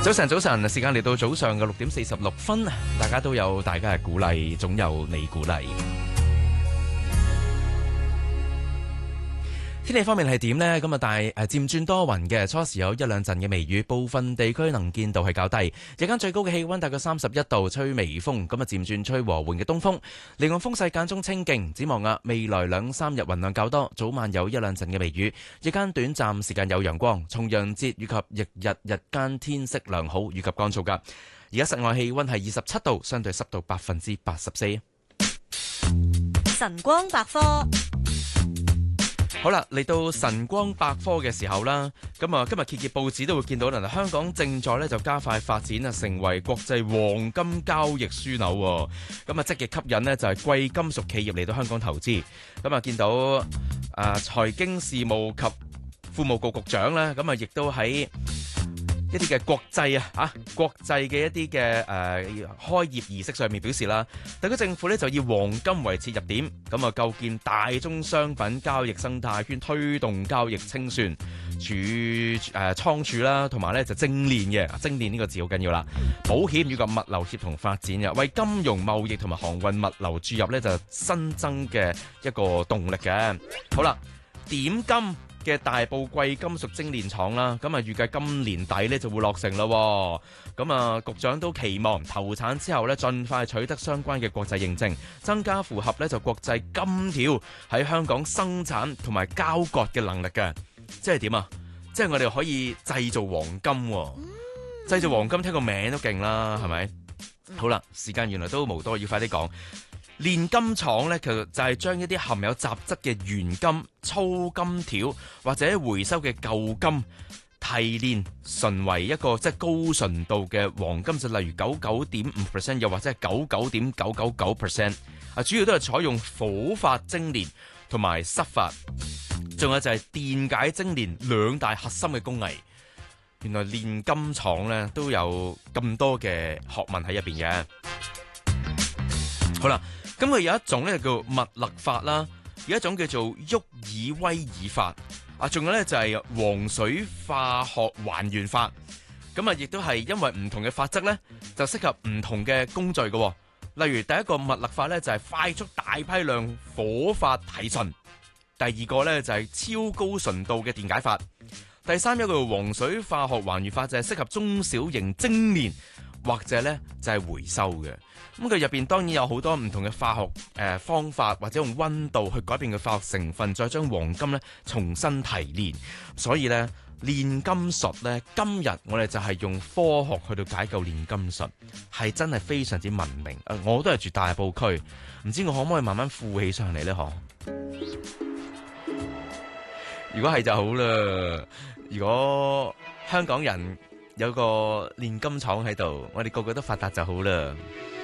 早晨，時間嚟到早上嘅6:46，大家都有大家嘅鼓勵，總有你鼓勵。天氣方面係點呢？今日漸轉多雲嘅，初時有一兩陣嘅微雨，部分地區能見度係較低。日間最高嘅氣溫大概31度，吹微風，咁漸轉吹和緩嘅東風。離岸風勢間中清勁。展望未來2-3日雲量較多，早晚有一兩陣嘅微雨，日間短暫時間有陽光。重陽節以及日間天色良好以及乾燥㗎。而家室外氣溫係27度，相對濕度84%。 晨光百科。 好啦，嚟到晨光百科嘅時候啦，咁啊今日揭報紙都會見到啦，香港正在咧就加快發展啊，成為國際黃金交易樞紐，咁啊積極吸引呢就係貴金屬企業嚟到香港投資，咁啊見到財經事務及庫務局局長咧，咁啊亦都喺一啲嘅國際國際嘅一啲嘅開業儀式上面表示啦，特區政府咧就以黃金為切入點，咁啊構建大宗商品交易生態圈，推動交易清算、倉儲啦，同埋咧就精煉呢個字好緊要啦，保險以及物流協同發展嘅，為金融貿易同埋航運物流注入咧就新增嘅一個動力嘅。好啦，點金嘅大埔貴金屬精煉廠啦，咁啊預計今年底咧就會落成咯。咁啊局長都期望投產之後咧盡快取得相關嘅國際認證，增加符合咧就國際金條喺香港生產同埋交割嘅能力嘅。即係點啊？即係我哋可以製造黃金，製造黃金聽個名都勁啦，係咪？好啦，時間原來都無多，要快啲講。煉金廠咧，其實就係將一啲含有雜質嘅原金、粗金條或者回收嘅舊金提煉純為一個即係高純度嘅黃金，就例如99.5%，又或者係99.999%。主要都係採用火法精煉同埋濕法，仲有就係電解精煉兩大核心嘅工藝。原來煉金廠咧都有咁多嘅學問喺入邊嘅。好啦。咁佢有一種咧叫密勒法啦，有一種叫做沃爾威爾法，仲有咧就係黃水化學還原法。咁啊，亦都係因為唔同嘅法則咧，就適合唔同嘅工序嘅。例如第一個密勒法咧就係快速大批量火法提純，第二個咧就係超高純度嘅電解法，第三一個黃水化學還原法就係適合中小型精煉或者咧就係回收嘅。咁佢入邊當然有好多唔同嘅化學方法，或者用溫度去改變嘅化學成分，再將黃金咧重新提煉。所以咧煉金術咧，今日我哋就係用科學去到解構煉金術，係真係非常之文明。我都係住大埔區，唔知我可唔可以慢慢富起上嚟咧？嗬？如果係就好啦。如果香港人有個煉金廠喺度，我哋個個都發達就好啦。